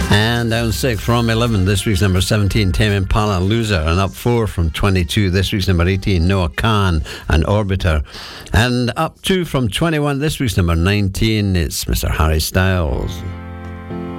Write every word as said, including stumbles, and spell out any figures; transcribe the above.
And down six from eleven, this week's number seventeen, Tame Impala, Loser. And up four from twenty-two, this week's number eighteen, Noah Kahan and Orbiter. And up two from twenty-one, this week's number nineteen, it's Mister Harry Styles.